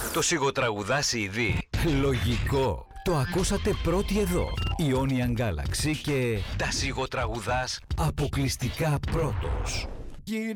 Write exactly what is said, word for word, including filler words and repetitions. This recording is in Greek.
Το σιγοτραγουδάς ήδη? Λογικό. Το ακούσατε πρώτοι εδώ. Ionian Galaxy και τα σιγοτραγουδάς αποκλειστικά πρώτος.